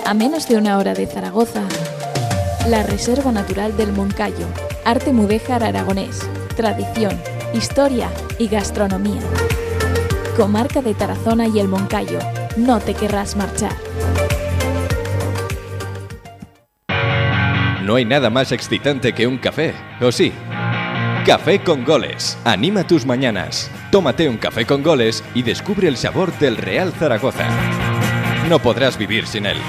a menos de 1 hora de Zaragoza. La Reserva Natural del Moncayo, arte mudéjar aragonés, tradición, historia y gastronomía. Comarca de Tarazona y el Moncayo, no te querrás marchar. No hay nada más excitante que un café, ¿o sí? Café con Goles. Anima tus mañanas. Tómate un café con goles y descubre el sabor del Real Zaragoza. No podrás vivir sin él.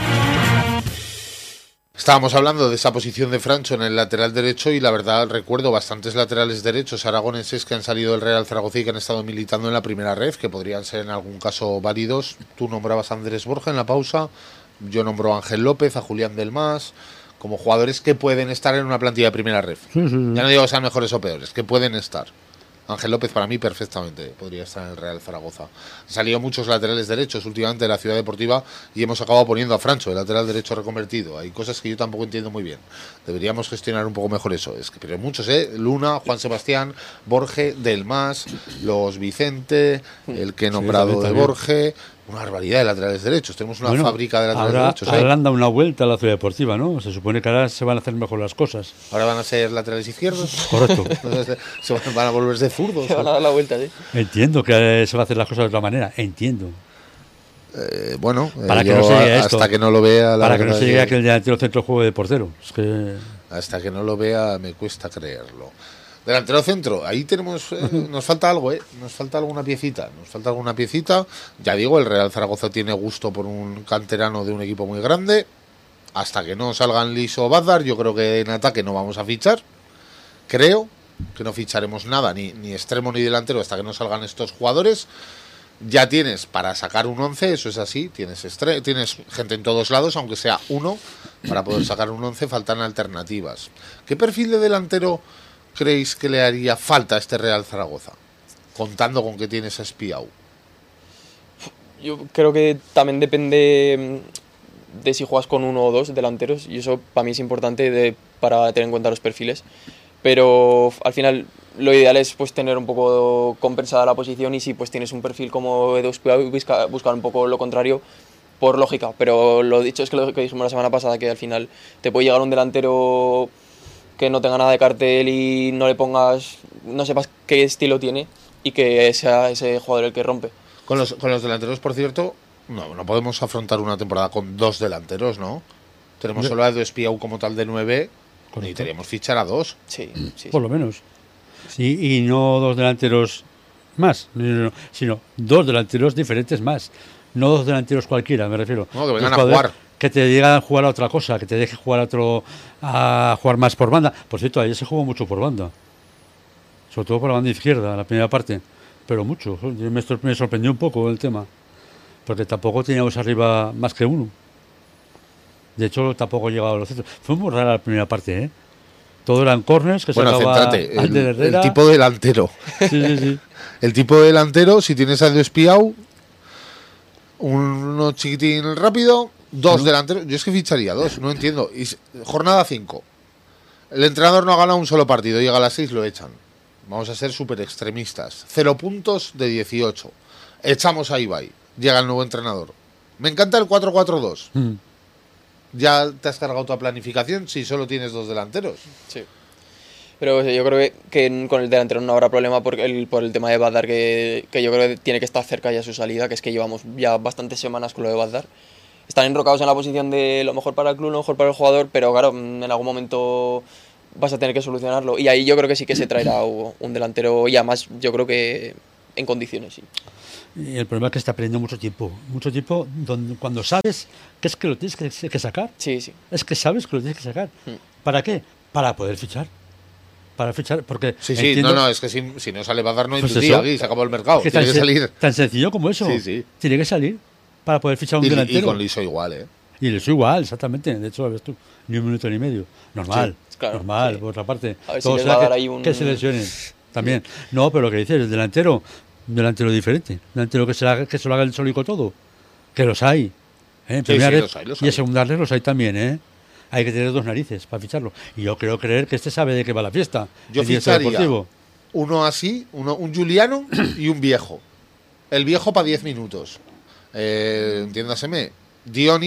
Estábamos hablando de esa posición de Francho en el lateral derecho y la verdad recuerdo bastantes laterales derechos aragoneses que han salido del Real Zaragoza y que han estado militando en la primera red, que podrían ser en algún caso válidos. Tú nombrabas a Andrés Borja en la pausa, yo nombro a Ángel López, a Julián Delmas, como jugadores que pueden estar en una plantilla de primera red. Sí. Ya no digo que sean mejores o peores, que pueden estar. Ángel López para mí perfectamente podría estar en el Real Zaragoza. Han salido muchos laterales derechos últimamente de la Ciudad Deportiva y hemos acabado poniendo a Francho, el lateral derecho reconvertido. Hay cosas que yo tampoco entiendo muy bien. Deberíamos gestionar un poco mejor eso. Pero muchos, Luna, Juan Sebastián, Borge, Delmas, los Vicente, el que he nombrado de Borge. Una barbaridad de laterales derechos. Tenemos una fábrica de laterales derechos. Ahora han dado una vuelta a la Ciudad Deportiva, ¿no? Se supone que ahora se van a hacer mejor las cosas. Ahora van a ser laterales izquierdos. Correcto. Se van a volver de zurdos. Se van a dar la vuelta, sí. Entiendo que se va a hacer las cosas de otra manera. Entiendo. Para que no se llegue esto, hasta que no lo vea. Para que no se llegue a que el delantero centro juego de portero. Es que... Hasta que no lo vea me cuesta creerlo. Delantero centro, ahí tenemos, nos falta algo, nos falta alguna piecita, ya digo, el Real Zaragoza tiene gusto por un canterano de un equipo muy grande, hasta que no salgan Liso o Badar, yo creo que en ataque no vamos a fichar, creo que no ficharemos nada, ni extremo ni delantero hasta que no salgan estos jugadores. Ya tienes para sacar un 11, eso es así, tienes gente en todos lados, aunque sea uno, para poder sacar un 11 faltan alternativas. ¿Qué perfil de delantero creéis que le haría falta a este Real Zaragoza? Contando con que tienes a Espiau. Yo creo que también depende de si juegas con 1 o 2 delanteros, y eso para mí es importante para tener en cuenta los perfiles. Pero al final lo ideal es pues tener un poco compensada la posición, y si pues tienes un perfil como Edu Espiau, buscar un poco lo contrario por lógica. Pero lo dicho es que lo que dijimos la semana pasada, que al final te puede llegar un delantero que no tenga nada de cartel y no le pongas, no sepas qué estilo tiene, y que sea ese jugador el que rompe. Con los delanteros, por cierto, no podemos afrontar una temporada con 2 delanteros, ¿no? Tenemos solo a Edu Espiau como tal de 9, necesitaríamos fichar a 2. Sí. Por lo menos. Y no 2 delanteros más, sino 2 delanteros diferentes más. No 2 delanteros cualquiera, me refiero. No, que vengan a jugar. Que te digan a jugar a otra cosa, que te deje jugar a jugar más por banda. Por cierto, ayer se jugó mucho por banda. Sobre todo por la banda izquierda, la primera parte. Pero mucho. Me sorprendió un poco el tema. Porque tampoco teníamos arriba más que uno. De hecho, tampoco llegaba a los centros. Fue muy rara la primera parte, ¿eh? Todo eran corners que sacaba el tipo delantero. Sí. El tipo de delantero, si tienes a Edu Espiau, uno chiquitín rápido, 2 delanteros. Yo es que ficharía 2, no entiendo. Jornada 5. El entrenador no ha ganado un solo partido, llega a las 6, lo echan. Vamos a ser súper extremistas. 0 puntos de 18. Echamos a Ibai. Llega el nuevo entrenador. Me encanta el 4-4-2. ¿Ya te has cargado tu planificación si solo tienes 2 delanteros? Sí. Pero yo creo que con el delantero no habrá problema por el tema de Badar, que yo creo que tiene que estar cerca ya su salida, que es que llevamos ya bastantes semanas con lo de Badar. Están enrocados en la posición de lo mejor para el club, lo mejor para el jugador, pero claro, en algún momento vas a tener que solucionarlo. Y ahí yo creo que sí que se traerá un delantero, y además yo creo que en condiciones, sí. Y el problema es que está perdiendo mucho tiempo cuando sabes que es que lo tienes que sacar. Sí. Es que sabes que lo tienes que sacar. ¿Para qué? Para poder fichar. Porque entiendo, es que si no sale Badar no hay día aquí, se acabó el mercado. Tiene que salir. Tan sencillo como eso. Sí. Tiene que salir para poder fichar un delantero. Y con Liso igual, ¿eh? Y Liso igual, exactamente. De hecho, lo ves tú, ni 1 minuto ni medio. Normal, sí, claro, normal, por otra parte. A ver si les va a dar ahí un... Que se lesionen también. No, pero lo que dices, el delantero, un delantero diferente. Un delantero que se lo haga el solico todo. Que los hay. En primera red, los hay. Y en segunda red los hay también, ¿eh? Hay que tener 2 narices para ficharlo. Y yo creo creer que este sabe de qué va la fiesta. Yo ficharía uno así, un Juliano y un viejo. El viejo para 10 minutos. Entiéndaseme, Dioni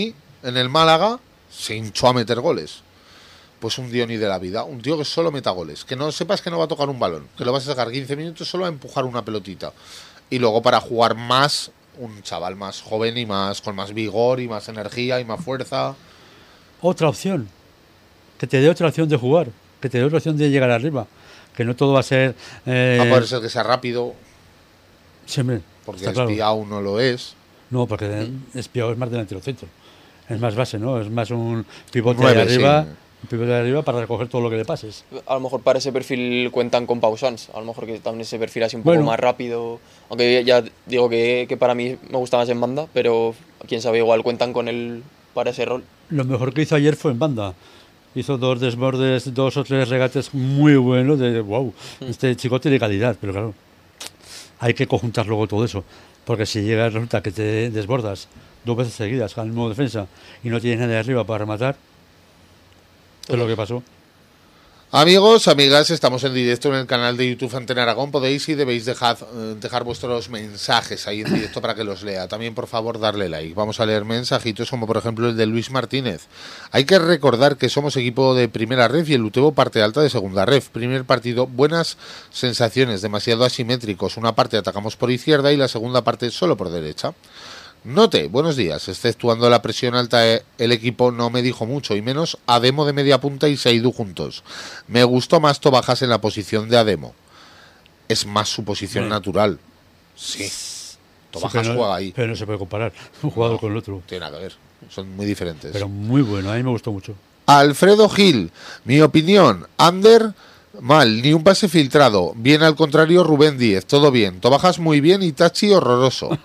en el Málaga se hinchó a meter goles. Pues un Dioni de la vida, un tío que solo meta goles, que no sepas que no va a tocar un balón, que lo vas a sacar 15 minutos solo a empujar una pelotita. Y luego para jugar más, un chaval más joven y más con más vigor y más energía y más fuerza. Otra opción, que te dé otra opción de jugar, que te dé otra opción de llegar arriba, que no todo va a ser... Va a poder ser que sea rápido, siempre, porque está Espiao claro. no lo es. No, porque Espiao es más delantero centro, es más base, ¿no? Es más un pivote Nueve, de arriba, sí. un pivote de arriba para recoger todo lo que le pases. A lo mejor para ese perfil cuentan con Pausans, a lo mejor que también ese perfil así un poco Bueno. más rápido, aunque ya digo que para mí me gusta más en banda, pero quién sabe, igual cuentan con él para ese rol. Lo mejor que hizo ayer fue en banda. Hizo 2 desbordes, 2 o 3 regates muy buenos de wow, este chico tiene calidad, pero claro, hay que conjuntar luego todo eso, porque si llega resulta que te desbordas 2 veces seguidas al mismo defensa y no tienes nadie arriba para rematar, ¿qué es lo que pasó? Amigos, amigas, estamos en directo en el canal de YouTube Antena Aragón. Podéis y debéis dejar vuestros mensajes ahí en directo para que los lea. También, por favor, darle like. Vamos a leer mensajitos como, por ejemplo, el de Luis Martínez. Hay que recordar que somos equipo de primera ref y el Utebo parte alta de segunda ref. Primer partido, buenas sensaciones, demasiado asimétricos. Una parte atacamos por izquierda y la segunda parte solo por derecha. Note, buenos días, exceptuando la presión alta, el equipo no me dijo mucho, y menos Ademo de media punta y Seidú juntos. Me gustó más Tobajas en la posición de Ademo. Es más su posición natural. Sí, Tobajas Sí, juega ahí. Pero no se puede comparar un jugador con el otro. Tiene nada que ver, son muy diferentes. Pero muy bueno, a mí me gustó mucho. Alfredo Gil, mi opinión, Ander, mal, ni un pase filtrado. Bien al contrario, Rubén Díez, todo bien. Tobajas muy bien y Tachi horroroso.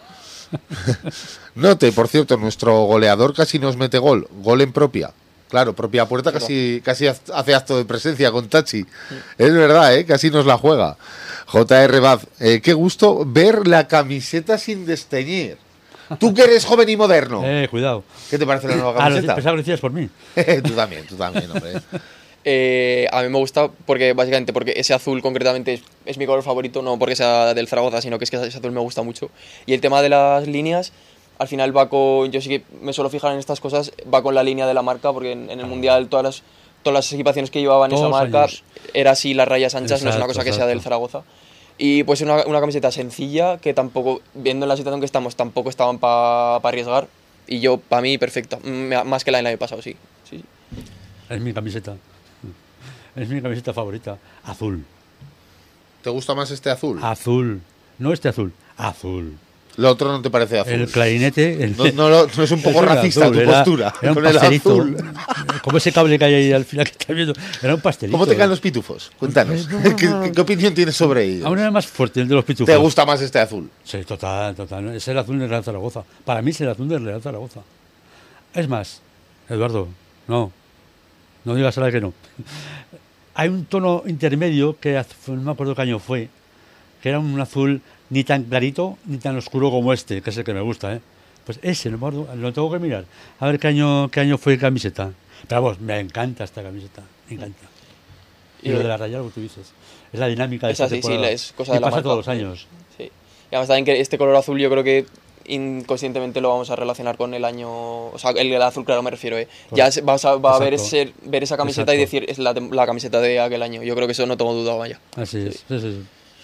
Note, por cierto, nuestro goleador casi nos mete gol en propia. Claro, propia puerta casi hace acto de presencia con Tachi. Es verdad, casi nos la juega. J.R. Baz, qué gusto ver la camiseta sin desteñir. Tú que eres joven y moderno. Cuidado. ¿Qué te parece la nueva Ah, camiseta? pensaba que lo decías por mí. Tú también, hombre. A mí me gusta porque básicamente porque ese azul concretamente es mi color favorito, no porque sea del Zaragoza, sino que es que ese azul me gusta mucho. Y el tema de las líneas, al final va con, yo sí que me suelo fijar en estas cosas, va con la línea de la marca, porque en el Mundial todas las equipaciones que llevaban esa marca era así, las rayas anchas, no es una cosa que sea del Zaragoza. Y pues una camiseta sencilla que tampoco, viendo la situación que estamos, tampoco estaban para arriesgar. Y yo, para mí, perfecta. Más que la del año pasado, sí. Es mi camiseta. Es mi camiseta favorita. Azul. ¿Te gusta más este azul? Azul. No este azul. Azul. Lo otro no te parece azul. El clarinete. No es un poco racista azul, tu postura. Era un con el pastelito. azul. Como ese cable que hay ahí al final que estás viendo. Era un pastelito. ¿Cómo te caen los pitufos? Cuéntanos. ¿Qué opinión tienes sobre ellos? Aún era más fuerte el de los pitufos. ¿Te gusta más este azul? Sí, total. Es el azul del Real Zaragoza. Para mí es el azul del Real Zaragoza. Es más, Eduardo, no digas ahora que no. Hay un tono intermedio que no me acuerdo qué año fue, que era un azul ni tan clarito ni tan oscuro como este, que es el que me gusta, ¿eh? Pues ese, no me acuerdo, lo tengo que mirar. A ver qué año fue camiseta. Pero vamos, me encanta esta camiseta, me encanta. Y lo de la raya, lo que tú dices. Es la dinámica de esta temporada. Sí, es cosa de la pasa marca. todos los años. Sí. Y además también que este color azul yo creo que inconscientemente lo vamos a relacionar con el año, o sea, el azul claro me refiero, ya va a ver esa camiseta. Exacto. Y decir es la camiseta de aquel año. Yo creo que eso no tengo duda, vaya. Así es. Sí.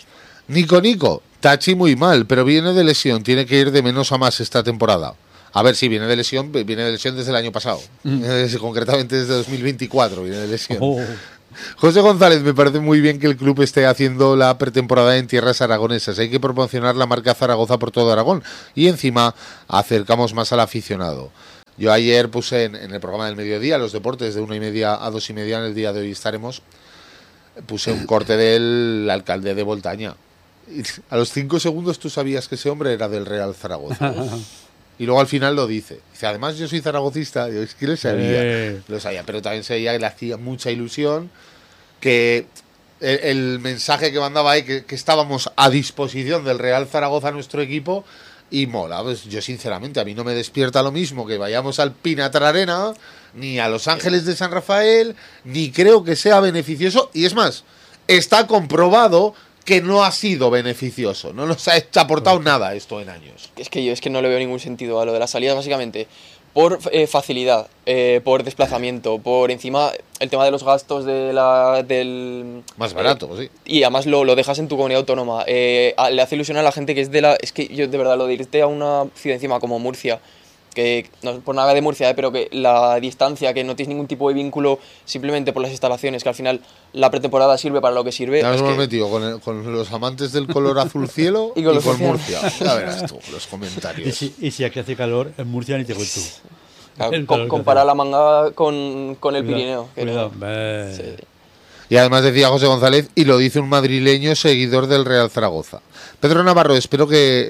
Nico, Tachi muy mal, pero viene de lesión, tiene que ir de menos a más esta temporada. A ver, si viene de lesión desde el año pasado, concretamente desde 2024 viene de lesión. José González, me parece muy bien que el club esté haciendo la pretemporada en tierras aragonesas. Hay que promocionar la marca Zaragoza por todo Aragón y encima acercamos más al aficionado. Yo ayer puse en el programa del mediodía, los deportes de 1:30 a 2:30, en el día de hoy estaremos, puse un corte del alcalde de Voltaña. Y a los 5 segundos tú sabías que ese hombre era del Real Zaragoza. Y luego al final lo dice. Dice, además yo soy zaragocista. Yo es que lo sabía, pero también sabía que le hacía mucha ilusión que el mensaje que mandaba ahí, que estábamos a disposición del Real Zaragoza, nuestro equipo, y mola. Pues yo sinceramente, a mí no me despierta lo mismo que vayamos al Pinatar Arena, ni a Los Ángeles de San Rafael, ni creo que sea beneficioso. Y es más, está comprobado que no ha sido beneficioso, no nos ha aportado nada esto en años. Es que no le veo ningún sentido a lo de las salidas, básicamente, Por facilidad, por desplazamiento, por encima el tema de los gastos del... Más barato, sí. Y además lo dejas en tu comunidad autónoma. Le hace ilusión a la gente que es de la... Es que yo de verdad lo de irte a una ciudad encima como Murcia, que no por nada de Murcia, pero que la distancia, que no tienes ningún tipo de vínculo simplemente por las instalaciones, que al final la pretemporada sirve para lo que sirve. Ya nos es hemos que... metido con los amantes del color azul cielo y con Murcia. Ya verás tú los comentarios. Y si aquí hace calor, en Murcia ni te cuento. Claro, compara la manga con el Pirineo. Que Cuidado. no. Sí. Y además decía José González, y lo dice un madrileño seguidor del Real Zaragoza. Pedro Navarro, espero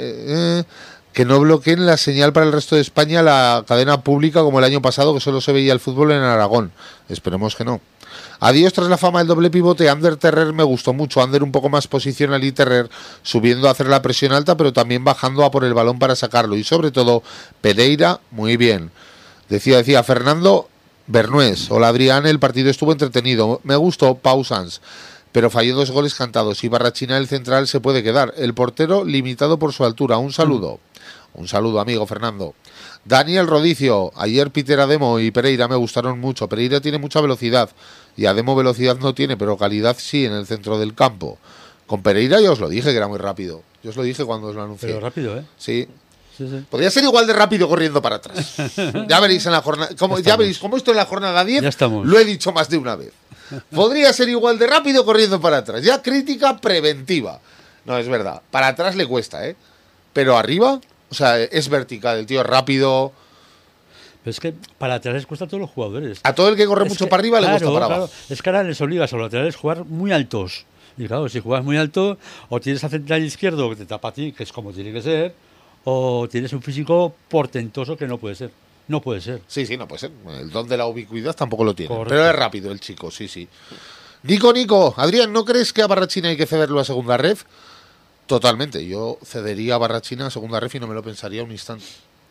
que no bloqueen la señal para el resto de España, la cadena pública, como el año pasado, que solo se veía el fútbol en Aragón. Esperemos que no. Adiós tras la fama del doble pivote. Ander Terrer me gustó mucho. Ander un poco más posicional y Terrer subiendo a hacer la presión alta, pero también bajando a por el balón para sacarlo. Y sobre todo, Pereira, muy bien. Decía Fernando Bernués. Hola Adrián, el partido estuvo entretenido. Me gustó Pausans, pero falló 2 goles cantados. Y Barrachina, el central, se puede quedar. El portero limitado por su altura. Un saludo. Un saludo, amigo Fernando. Daniel Rodicio. Ayer Peter Ademo y Pereira me gustaron mucho. Pereira tiene mucha velocidad y Ademo velocidad no tiene, pero calidad sí en el centro del campo. Con Pereira yo os lo dije que era muy rápido. Yo os lo dije cuando os lo anuncié. Pero rápido, ¿eh? Sí. Sí. Podría ser igual de rápido corriendo para atrás. Ya veréis en la jornada. Ya veréis cómo esto en la jornada 10 ya estamos. Lo he dicho más de una vez. Podría ser igual de rápido corriendo para atrás. Ya crítica preventiva. No, es verdad. Para atrás le cuesta, ¿eh? Pero arriba, o sea, es vertical. El tío es rápido. Pero es que para atrás les cuesta a todos los jugadores. A todo el que corre mucho para arriba le cuesta para abajo. Es que ahora les obligas a los laterales a jugar muy altos. Y claro, si juegas muy alto, o tienes al central izquierdo que te tapa a ti, que es como tiene que ser, o tienes un físico portentoso que no puede ser. No puede ser. Sí, no puede ser. El don de la ubicuidad tampoco lo tiene. Correcto. Pero es rápido el chico, sí. Nico, Adrián, ¿no crees que a Barrachina hay que cederlo a segunda ref? Totalmente. Yo cedería a Barrachina a segunda ref y no me lo pensaría un instante.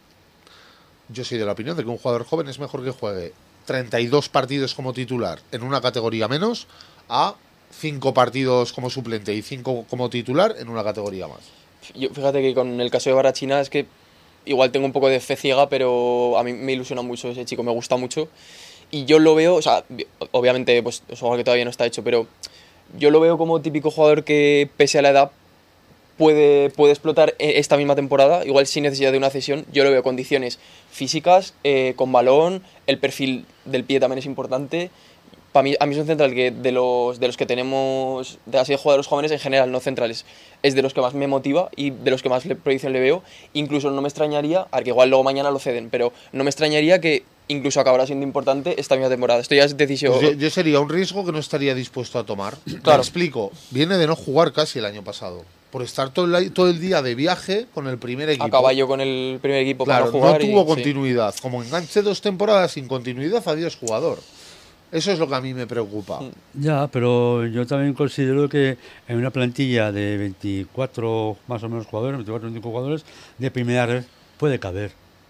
Yo soy de la opinión de que un jugador joven es mejor que juegue 32 partidos como titular en una categoría menos a 5 partidos como suplente y 5 como titular en una categoría más. Yo, fíjate que con el caso de Barrachina es que igual tengo un poco de fe ciega, pero a mí me ilusiona mucho ese chico, me gusta mucho. Y yo lo veo, o sea, obviamente pues es algo que todavía no está hecho, pero yo lo veo como típico jugador que pese a la edad puede explotar esta misma temporada, igual sin necesidad de una cesión. Yo lo veo condiciones físicas, con balón, el perfil del pie también es importante. Para mí, a mí es un central que de los que tenemos, de así de jugadores jóvenes en general, no centrales, es de los que más me motiva y de los que más proyección le veo. Incluso no me extrañaría, a ver que igual luego mañana lo ceden, pero no me extrañaría que incluso acabará siendo importante esta misma temporada. Esto ya es decisión. Pues yo sería un riesgo que no estaría dispuesto a tomar. Claro. Me explico. Viene de no jugar casi el año pasado. Por estar todo el día de viaje con el primer equipo. A caballo con el primer equipo claro, para jugar. No tuvo y, continuidad. Sí. Como enganche 2 temporadas sin continuidad, adiós jugador. Eso es lo que a mí me preocupa. Ya, pero yo también considero que en una plantilla de 24 más o menos jugadores, 24 o 25 jugadores, de primera red puede caber.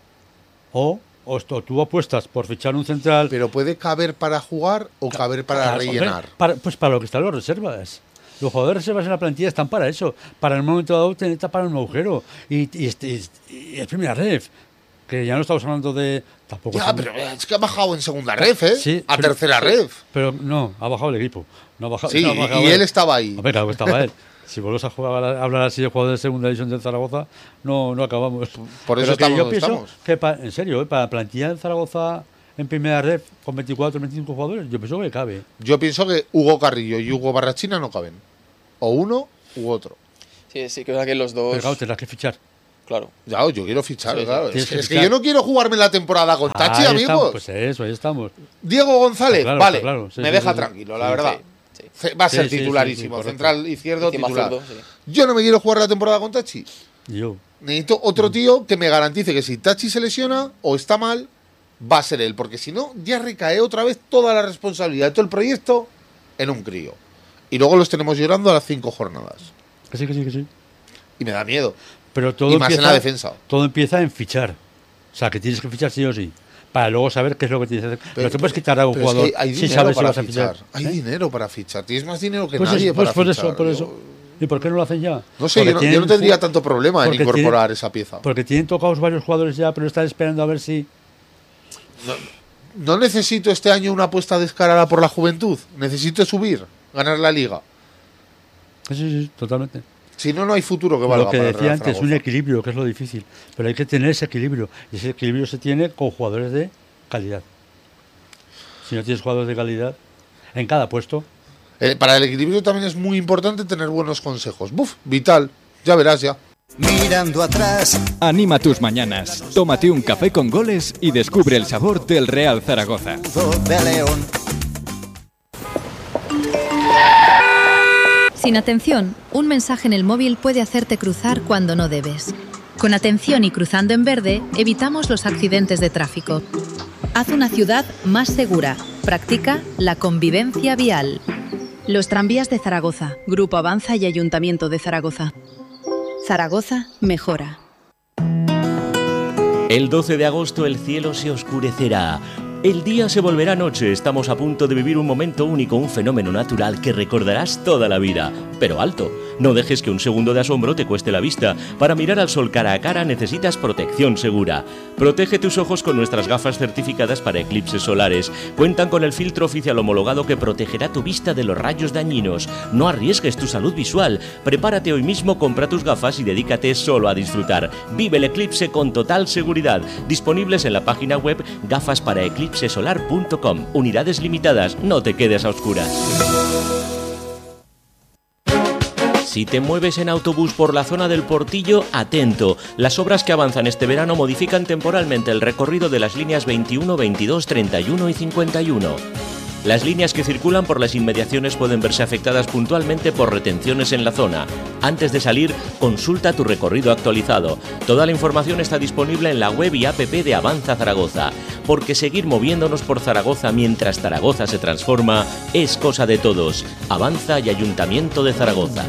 O tú apuestas por fichar un central. Pero puede caber para jugar o caber para rellenar. Hombre, pues para lo que están los reservas. Los jugadores reservas en la plantilla están para eso. Para en un momento dado tener tapar un agujero. Y es primera red. Que ya no estamos hablando de... Tampoco ya, pero es que ha bajado en segunda ref, ¿eh? Sí, a tercera ref. Pero no, ha bajado el equipo. No ha bajado, sí, no ha bajado y él estaba ahí. A ver, claro que estaba él. Si volvemos a hablar así de jugadores de segunda división del Zaragoza, no acabamos. Por eso pero estamos yo pienso estamos. que, en serio, para plantilla en Zaragoza en primera red con 24 o 25 jugadores, yo pienso que cabe. Yo pienso que Hugo Carrillo y Hugo Barrachina no caben. O uno u otro. Sí, creo que los dos... Pero claro, tendrás que fichar. Claro. Ya, yo quiero fichar, sí, claro. sí. Es que yo no quiero jugarme la temporada con Tachi, ahí amigos. Estamos, pues eso, ahí estamos. Diego González, claro, vale, claro, sí, me sí, deja sí, tranquilo, sí, la verdad. Sí. Va a ser Sí, titularísimo, correcto. central izquierdo Encima titular. zurdo, sí. Yo no me quiero jugar la temporada con Tachi. Yo. Necesito otro tío que me garantice que si Tachi se lesiona o está mal, va a ser él. Porque si no, ya recae otra vez toda la responsabilidad de todo el proyecto en un crío. Y luego los tenemos llorando a las 5 jornadas. Que sí. Y me da miedo. Pero todo Y más empieza, en la defensa. Todo empieza en fichar. O sea, que tienes que fichar sí o sí. Para luego saber qué es lo que tienes que hacer. Pero no te puedes quitar a un jugador hay si dinero sabes si para vas a fichar. Hay dinero para fichar. Tienes más dinero que Pues nadie eso, para por fichar. eso. ¿Y por qué no lo hacen ya? No sé, yo no tendría tanto problema en porque incorporar esa pieza. Porque tienen tocados varios jugadores ya, pero están esperando a ver si No necesito este año una apuesta descarada por la juventud. Necesito subir, ganar la Liga. Sí, totalmente. Si no, no hay futuro que valga. Lo que para el decía Real antes, Zaragoza. un equilibrio, que es lo difícil. Pero hay que tener ese equilibrio. Y ese equilibrio se tiene con jugadores de calidad. Si no tienes jugadores de calidad en cada puesto. Para el equilibrio también es muy importante tener buenos consejos. Buf, vital. Ya verás ya. Mirando atrás. Anima tus mañanas. Tómate un café con goles y descubre el sabor del Real Zaragoza. De León. Sin atención, un mensaje en el móvil puede hacerte cruzar cuando no debes. Con atención y cruzando en verde, evitamos los accidentes de tráfico. Haz una ciudad más segura. Practica la convivencia vial. Los tranvías de Zaragoza, Grupo Avanza y Ayuntamiento de Zaragoza. Zaragoza mejora. El 12 de agosto el cielo se oscurecerá. El día se volverá noche. Estamos a punto de vivir un momento único, un fenómeno natural que recordarás toda la vida. Pero alto, no dejes que un segundo de asombro te cueste la vista. Para mirar al sol cara a cara necesitas protección segura. Protege tus ojos con nuestras gafas certificadas para eclipses solares. Cuentan con el filtro oficial homologado que protegerá tu vista de los rayos dañinos. No arriesgues tu salud visual. Prepárate hoy mismo, compra tus gafas y dedícate solo a disfrutar. Vive el eclipse con total seguridad. Disponibles en la página web gafasparaeclipsesolar.com. Unidades limitadas, no te quedes a oscuras. Si te mueves en autobús por la zona del Portillo, atento. Las obras que avanzan este verano modifican temporalmente el recorrido de las líneas 21, 22, 31 y 51. Las líneas que circulan por las inmediaciones pueden verse afectadas puntualmente por retenciones en la zona. Antes de salir, consulta tu recorrido actualizado. Toda la información está disponible en la web y app de Avanza Zaragoza, porque seguir moviéndonos por Zaragoza mientras Zaragoza se transforma es cosa de todos. Avanza y Ayuntamiento de Zaragoza.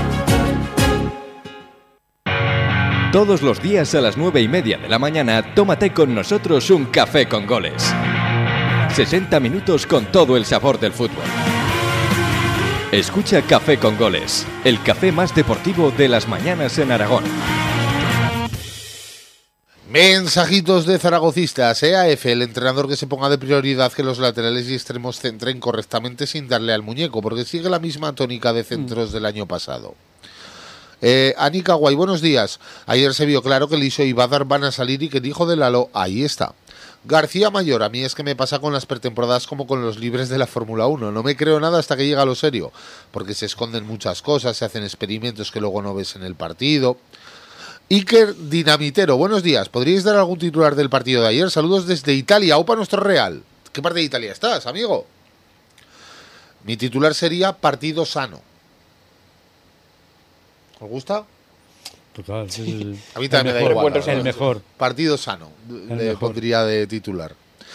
Todos los días a las 9:30 de la mañana, tómate con nosotros un café con goles. 60 minutos con todo el sabor del fútbol. Escucha Café con Goles, el café más deportivo de las mañanas en Aragón. Mensajitos de zaragocistas. EAF, el entrenador que se ponga de prioridad que los laterales y extremos centren correctamente sin darle al muñeco, porque sigue la misma tónica de centros del año pasado. Anika Guay, buenos días. Ayer se vio claro que Liso y Badar van a salir y que el hijo de Lalo ahí está. García Mayor, a mí es que me pasa con las pretemporadas como con los libres de la Fórmula 1. No me creo nada hasta que llega lo serio, porque se esconden muchas cosas, se hacen experimentos que luego no ves en el partido. Iker Dinamitero, buenos días. ¿Podríais dar algún titular del partido de ayer? Saludos desde Italia. ¡Opa, nuestro Real! ¿Qué parte de Italia estás, amigo? Mi titular sería partido sano. ¿Os gusta? Total, sí. A mí también me da igual. El mejor. Partido sano, le pondría de titular.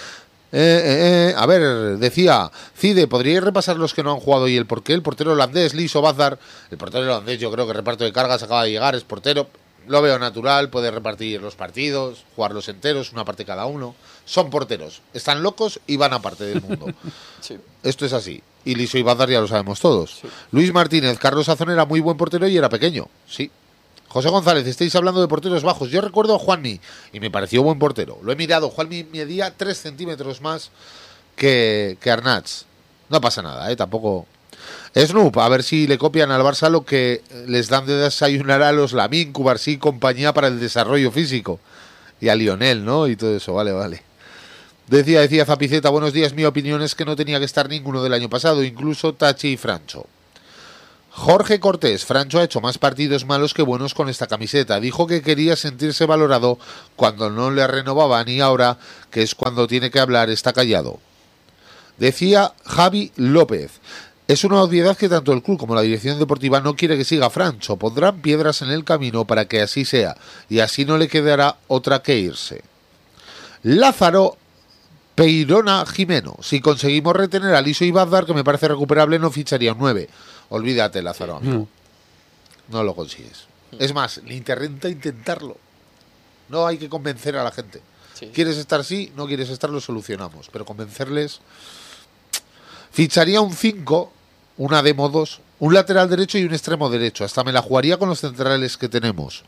A ver, decía Cide, ¿podríais repasar los que no han jugado y el por qué? El portero holandés, Liso Bazar. El portero holandés, yo creo que reparto de cargas, acaba de llegar, es portero. Lo veo natural, puede repartir los partidos, jugarlos enteros, una parte cada uno. Son porteros, están locos y van aparte del mundo. Sí. Esto es así. Y Liso y Bazar ya lo sabemos todos. Sí. Luis Martínez, Carlos Azón era muy buen portero y era pequeño. Sí. José González, estáis hablando de porteros bajos. Yo recuerdo a Juanmi y me pareció buen portero. Lo he mirado, Juanmi medía 3 centímetros más que Arnaz. No pasa nada, tampoco. Snoop, a ver si le copian al Barça lo que les dan de desayunar a los Lamine, Cubarsí y compañía para el desarrollo físico. Y a Lionel, ¿no? Y todo eso, vale. Decía Zapiceta, buenos días, mi opinión es que no tenía que estar ninguno del año pasado, incluso Tachi y Francho. Jorge Cortés, Francho ha hecho más partidos malos que buenos con esta camiseta. Dijo que quería sentirse valorado cuando no le renovaban y ahora, que es cuando tiene que hablar, está callado. Decía Javi López, es una obviedad que tanto el club como la dirección deportiva no quiere que siga Francho. Pondrán piedras en el camino para que así sea y así no le quedará otra que irse. Lázaro Peirona Jimeno, si conseguimos retener a Liso y Badar, que me parece recuperable, no ficharía un 9. Olvídate, Lázaro. No lo consigues. Es más, ni te renta intentarlo. No hay que convencer a la gente. Sí. ¿Quieres estar sí? No quieres estar, lo solucionamos. Pero convencerles... Ficharía un 5, una demo 2, un lateral derecho y un extremo derecho. Hasta me la jugaría con los centrales que tenemos.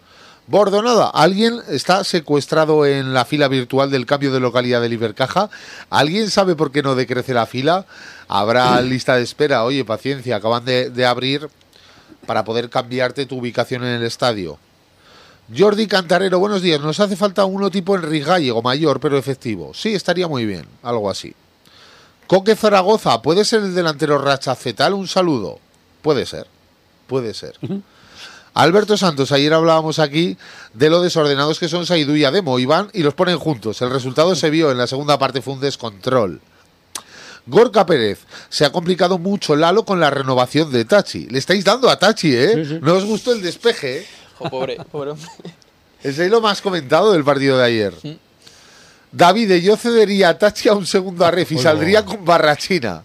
Bordonada, alguien está secuestrado en la fila virtual del cambio de localidad del Ibercaja. ¿Alguien sabe por qué no decrece la fila? Habrá lista de espera. Oye, paciencia, acaban de abrir para poder cambiarte tu ubicación en el estadio. Jordi Cantarero, buenos días. Nos hace falta uno tipo Enrique Gallego, mayor pero efectivo. Sí, estaría muy bien, algo así. Coque Zaragoza, ¿puede ser el delantero Rachacetal? Un saludo. Puede ser. Alberto Santos, ayer hablábamos aquí de lo desordenados que son Saidú y Ademo, y van y los ponen juntos. El resultado se vio en la segunda parte, fue un descontrol. Gorka Pérez, se ha complicado mucho Lalo con la renovación de Tachi. Le estáis dando a Tachi, ¿eh? Sí. No os gustó el despeje, ¿eh? Oh, pobre hombre. Ese es lo más comentado del partido de ayer. David, yo cedería a Tachi a un segundo a Ref y saldría con Barrachina.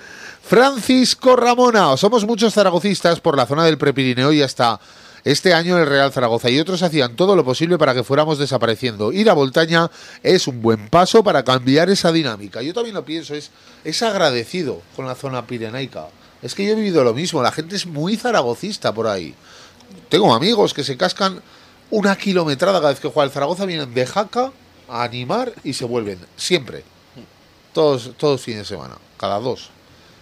Francisco Ramona, somos muchos zaragocistas por la zona del Prepirineo y hasta este año el Real Zaragoza y otros hacían todo lo posible para que fuéramos desapareciendo. Ir a Voltaña es un buen paso para cambiar esa dinámica. Yo también lo pienso, es agradecido con la zona pirenaica. Es que yo he vivido lo mismo, la gente es muy zaragocista por ahí. Tengo amigos que se cascan una kilometrada cada vez que juega el Zaragoza, vienen de Jaca a animar y se vuelven, siempre. Todos fines de semana, cada 2.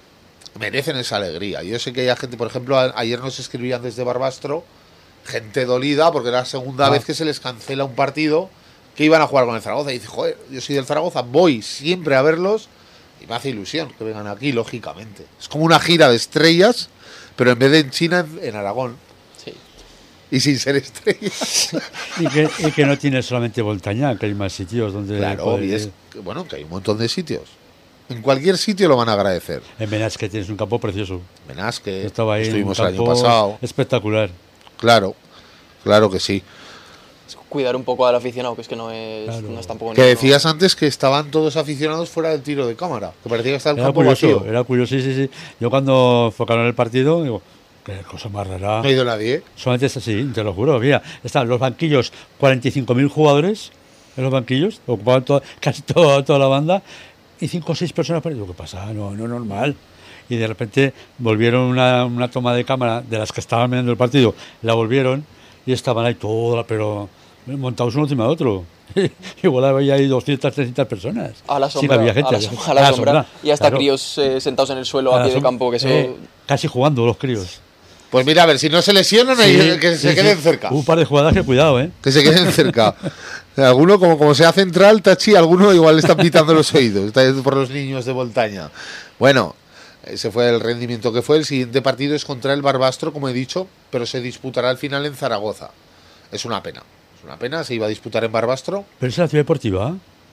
Merecen esa alegría. Yo sé que hay gente, por ejemplo, ayer nos escribían desde Barbastro, gente dolida porque era la segunda vez que se les cancela un partido que iban a jugar con el Zaragoza. Y dice, joder, yo soy del Zaragoza, voy siempre a verlos y me hace ilusión que vengan aquí, lógicamente. Es como una gira de estrellas, pero en vez de en China, en Aragón. Sí. Y sin ser estrellas. y que no tiene solamente Voltaña, que hay más sitios donde... Claro, y es que, bueno, que hay un montón de sitios. En cualquier sitio lo van a agradecer. En Benasque tienes un campo precioso. Benasque, estaba ahí, estuvimos el año pasado. Espectacular. Claro que sí. Cuidar un poco al aficionado, que es que no es tampoco... Que decías antes que estaban todos aficionados fuera del tiro de cámara, que parecía que estaba el campo curioso, vacío. Era curioso, sí. Yo cuando enfocaron el partido, digo, qué cosa más rara. No ha ido nadie. Solamente es así, te lo juro. Mira, están los banquillos, 45.000 jugadores en los banquillos, ocupaban casi toda la banda, y 5 o 6 personas. Digo, ¿qué pasa? No es normal. Y de repente volvieron una toma de cámara de las que estaban viendo el partido, la volvieron y estaban ahí todas, pero montados uno encima de otro. Igual había ahí 200, 300 personas. A la sombra, sí, había gente, a la sombra. Y hasta claro. Críos sentados en el suelo a pie de campo. Que eso... casi jugando los críos. Pues mira, a ver, si no se lesionan, que se queden cerca. Un par de jugadas que cuidado, ¿eh? Que se queden cerca. Alguno, como sea central, Tachi, alguno igual le están pitando los oídos. Está por los niños de Voltaña. Bueno, ese fue el rendimiento que fue. El siguiente partido es contra el Barbastro, como he dicho, pero se disputará al final en Zaragoza. Es una pena. Se iba a disputar en Barbastro. ¿Pero es la ciudad deportiva?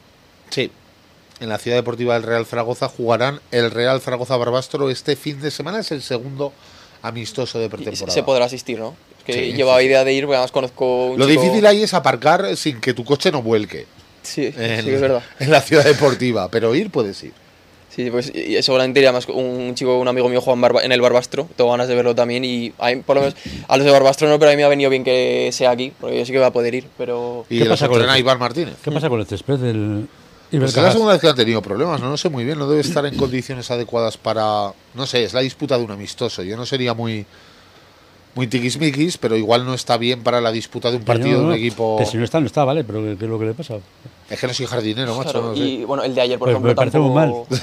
Sí. En la ciudad deportiva del Real Zaragoza jugarán el Real Zaragoza Barbastro este fin de semana. Es el segundo amistoso de pretemporada. Se podrá asistir, ¿no? Es que llevaba idea de ir, porque además conozco un Lo chico... difícil ahí es aparcar sin que tu coche no vuelque. Sí, es verdad. En la ciudad deportiva, pero ir puedes ir. Sí, pues y seguramente iría más un amigo mío juega en el Barbastro, tengo ganas de verlo también y por lo menos a los de Barbastro no, pero a mí me ha venido bien que sea aquí, porque yo sí que voy a poder ir, pero... ¿Y qué pasa con Iván Martínez? ¿Qué pasa con el césped del... Pues es la segunda vez que han tenido problemas, no sé muy bien, no debe estar en condiciones adecuadas para... No sé, es la disputa de un amistoso, yo no sería muy tiquismiquis, pero igual no está bien para la disputa de un partido de un equipo... Que si no está, vale, pero ¿qué es lo que le pasa? Es que no soy jardinero, macho. Claro, no sé. Y bueno, el de ayer, por pues ejemplo, me parece tampoco... muy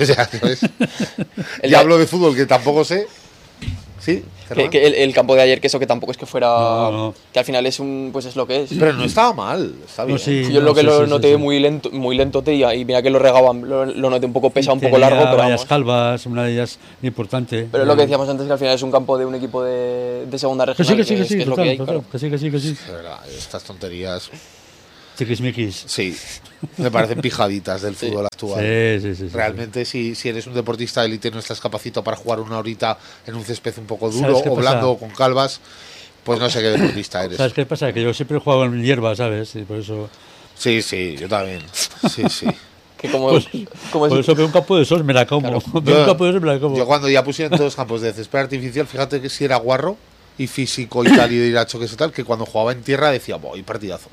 mal. Ya hablo de fútbol, que tampoco sé. ¿Sí? Que el campo de ayer, que eso que tampoco es que fuera... No. Que al final pues es lo que es. Pero no estaba mal, está bien. No, sí, yo lo que lo noté muy lento, y mira que lo regaban, lo noté un poco pesado, un poco largo, pero varias calvas, una de ellas importante. Pero es lo que decíamos antes, que al final es un campo de un equipo de segunda regional, que sí, es total, lo que hay. Total, Claro. que sí. De verdad, estas tonterías... Chiquismiquis. Sí, me parecen pijaditas del fútbol actual. Sí. Realmente, si eres un deportista de élite y no estás capacitado para jugar una horita en un césped un poco duro o blando o con calvas, pues no sé qué deportista eres. ¿Sabes qué pasa? Que yo siempre he jugado en hierba, ¿sabes? Y por eso... Sí, yo también. Sí. Que como por eso veo un campo de esos, me la como. Claro. Yo cuando ya pusieron todos campos de césped artificial, fíjate que si era guarro y físico y tal, y de ir a choques y tal, que cuando jugaba en tierra decía, voy partidazo.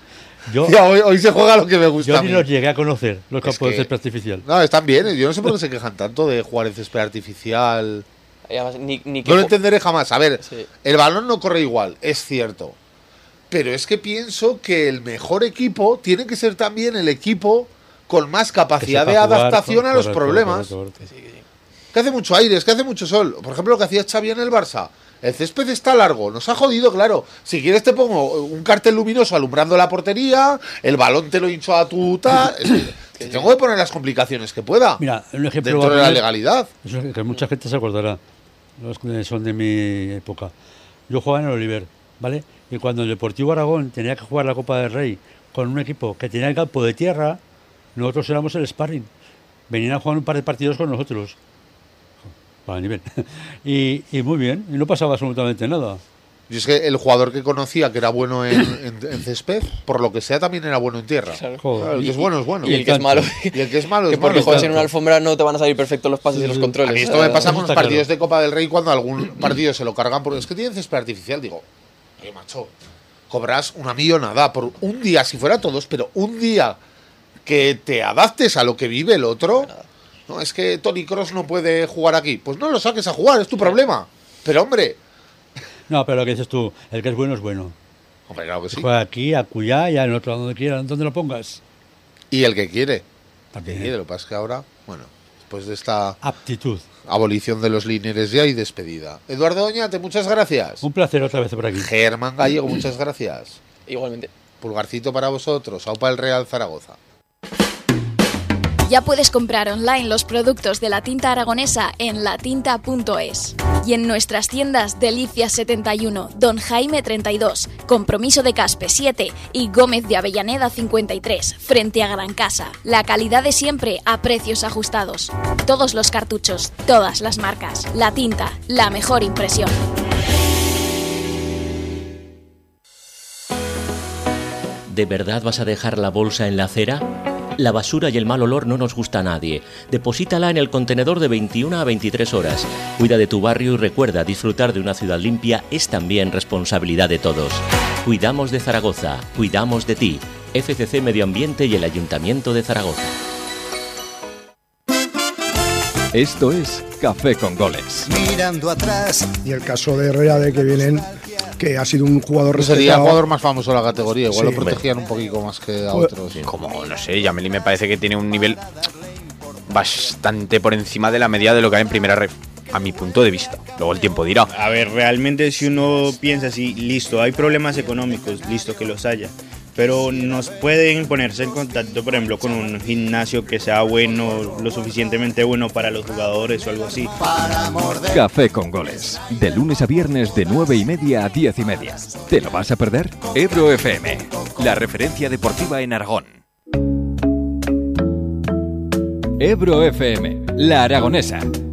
Hoy se juega lo que me gusta. Yo ni los llegué a conocer, los campos de césped artificial. No, están bien. Yo no sé por qué se quejan tanto de jugar en césped artificial. Además, No lo entenderé jamás. A ver, el balón no corre igual, es cierto. pero es que pienso que el mejor equipo tiene que ser también el equipo con más capacidad de adaptación a los problemas. Correcto. Que hace mucho aire, que hace mucho sol. Por ejemplo, lo que hacía Xavi en el Barça. El césped está largo, nos ha jodido, claro. Si quieres te pongo un cartel luminoso alumbrando la portería, el balón te lo hincho a tu tengo que poner las complicaciones que pueda. Mira, un ejemplo dentro de la legalidad. Eso es que mucha gente se acordará. Los que son de mi época. Yo jugaba en el Oliver, ¿vale? Y cuando el Deportivo Aragón tenía que jugar la Copa del Rey con un equipo que tenía el campo de tierra, nosotros éramos el sparring. Venían a jugar un par de partidos con nosotros. Para el nivel. Y muy bien, y no pasaba absolutamente nada. Y es que el jugador que conocía que era bueno en césped, por lo que sea, también era bueno en tierra. Claro. Claro, el que es bueno es bueno. Y el que es malo. Y el que es malo que es porque malo. juegas en una alfombra no te van a salir perfectos los pases y los controles. A mí esto me pasa con los está partidos claro. de Copa del Rey cuando algún partido se lo cargan porque es que tienen césped artificial. Digo, oye, macho, cobras una millonada por un día, si fuera todos, pero un día que te adaptes a lo que vive el otro. No, es que Toni Kroos no puede jugar aquí. Pues no lo saques a jugar, es tu problema. Pero hombre, No, pero lo que dices tú, el que es bueno es bueno. hombre, claro que sí. Juega aquí, acullá, y al otro, donde quiera, donde lo pongas. Y el que quiere. También. Y lo que pasa es que ahora, bueno, después de esta Aptitud. abolición de los lineres ya y despedida. Eduardo Doñate, muchas gracias. Un placer otra vez por aquí. Germán Gallego, muchas gracias. Igualmente. Pulgarcito para vosotros. Aupa el Real Zaragoza. Ya puedes comprar online los productos de la tinta aragonesa en latinta.es. Y en nuestras tiendas Delicias 71, Don Jaime 32, Compromiso de Caspe 7 y Gómez de Avellaneda 53, frente a Gran Casa. La calidad de siempre a precios ajustados. Todos los cartuchos, todas las marcas. La Tinta, la mejor impresión. ¿De verdad vas a dejar la bolsa en la acera? La basura y el mal olor no nos gusta a nadie. Deposítala en el contenedor de 21 a 23 horas. Cuida de tu barrio y recuerda, disfrutar de una ciudad limpia es también responsabilidad de todos. Cuidamos de Zaragoza, cuidamos de ti. FCC Medio Ambiente y el Ayuntamiento de Zaragoza. Esto es Café con Goles. Mirando atrás, Y el caso de Herrera, de que vienen, que ha sido un jugador Sería el respetado. jugador más famoso de la categoría. Igual Sí. lo protegían un poquito más que a Pues- otros. Como, no sé, Yameli me parece que tiene un nivel bastante por encima de la media de lo que hay en primera ref, a mi punto de vista. Luego el tiempo dirá. A ver, realmente si uno piensa así, listo, hay problemas económicos, listo que los haya, pero nos pueden ponerse en contacto, por ejemplo, con un gimnasio que sea bueno, lo suficientemente bueno para los jugadores o algo así. Café con Goles. De lunes a viernes de 9:30 a 10:30. ¿Te lo vas a perder? Ebro FM, la referencia deportiva en Aragón. Ebro FM, la aragonesa.